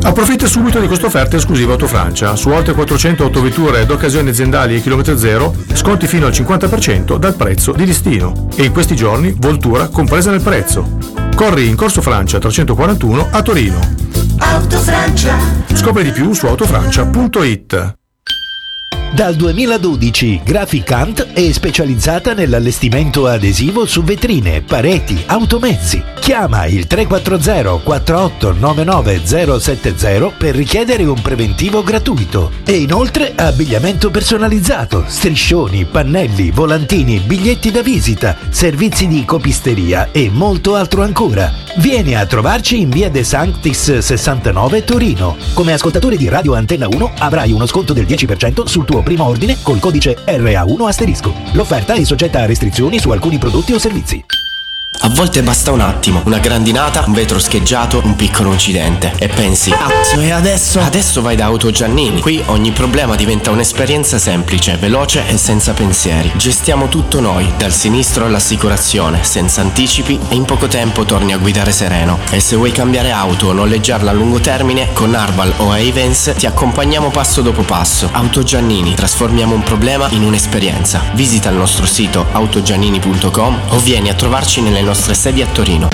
Approfitta subito di questa offerta esclusiva Autofrancia. Su oltre 400 autovetture d'occasione aziendali e chilometro zero, sconti fino al 50% dal prezzo di listino. E in questi giorni Voltura compresa nel prezzo. Corri in Corso Francia 341 a Torino. Autofrancia. Scopri di più su autofrancia.it. Dal 2012 Graficant è specializzata nell'allestimento adesivo su vetrine, pareti, automezzi. Chiama il 340 48 99 070 per richiedere un preventivo gratuito. E inoltre abbigliamento personalizzato, striscioni, pannelli, volantini, biglietti da visita, servizi di copisteria e molto altro ancora. Vieni a trovarci in via De Sanctis 69 Torino. Come ascoltatore di Radio Antenna 1 avrai uno sconto del 10% sul tuo primo ordine col codice RA1**. L'offerta è soggetta a restrizioni su alcuni prodotti o servizi. A volte basta un attimo, una grandinata, un vetro scheggiato, un piccolo incidente e pensi, cazzo, e adesso? Adesso vai da Auto Giannini. Qui ogni problema diventa un'esperienza semplice, veloce e senza pensieri. Gestiamo tutto noi, dal sinistro all'assicurazione, senza anticipi e in poco tempo torni a guidare sereno. E se vuoi cambiare auto o noleggiarla a lungo termine, con Arval o Ayvens ti accompagniamo passo dopo passo. Auto Giannini, trasformiamo un problema in un'esperienza. Visita il nostro sito autogiannini.com o vieni a trovarci nelle nostre sedi a Torino.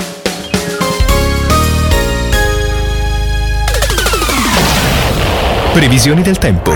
Previsioni del tempo.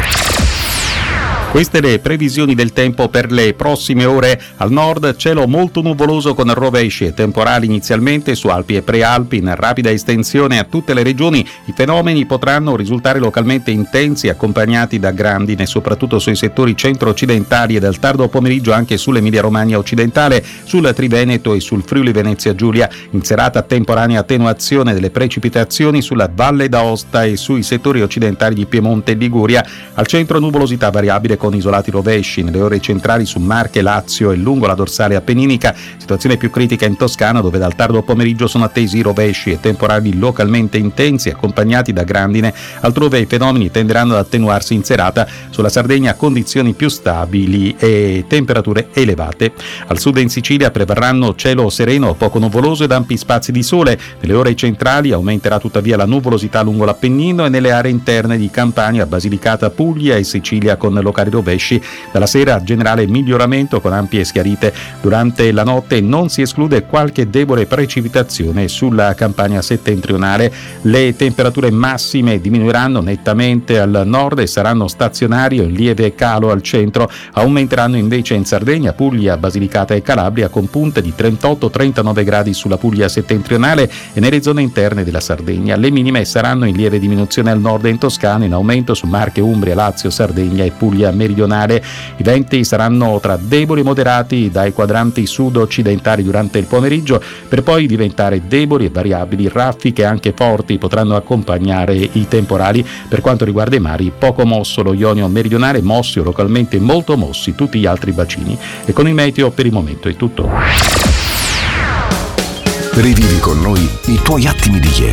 Queste le previsioni del tempo per le prossime ore. Al nord cielo molto nuvoloso con rovesci e temporali inizialmente su Alpi e Prealpi in rapida estensione a tutte le regioni. I fenomeni potranno risultare localmente intensi accompagnati da grandine soprattutto sui settori centro-occidentali e dal tardo pomeriggio anche sull'Emilia-Romagna occidentale, sul Triveneto e sul Friuli Venezia Giulia. In serata temporanea attenuazione delle precipitazioni sulla Valle d'Aosta e sui settori occidentali di Piemonte e Liguria. Al centro nuvolosità variabile con isolati rovesci nelle ore centrali su Marche, Lazio e lungo la dorsale appenninica. Situazione più critica in Toscana dove dal tardo pomeriggio sono attesi rovesci e temporali localmente intensi accompagnati da grandine. Altrove i fenomeni tenderanno ad attenuarsi in serata. Sulla Sardegna condizioni più stabili e temperature elevate. Al sud e in Sicilia prevarranno cielo sereno, poco nuvoloso ed ampi spazi di sole. Nelle ore centrali aumenterà tuttavia la nuvolosità lungo l'Appennino e nelle aree interne di Campania, Basilicata, Puglia e Sicilia con locali rovesci. Dalla sera generale miglioramento con ampie schiarite. Durante la notte non si esclude qualche debole precipitazione sulla Campania settentrionale. Le temperature massime diminuiranno nettamente al nord e saranno stazionarie, lieve calo al centro. Aumenteranno invece in Sardegna, Puglia, Basilicata e Calabria con punte di 38-39 gradi sulla Puglia settentrionale e nelle zone interne della Sardegna. Le minime saranno in lieve diminuzione al nord e in Toscana, in aumento su Marche, Umbria, Lazio, Sardegna e Puglia meridionale. I venti saranno tra deboli e moderati dai quadranti sud-occidentali durante il pomeriggio per poi diventare deboli e variabili. Raffiche anche forti potranno accompagnare i temporali. Per quanto riguarda i mari, poco mosso lo Ionio meridionale, mossi o localmente molto mossi tutti gli altri bacini. E con il meteo per il momento è tutto. Rivivi con noi i tuoi attimi di ieri.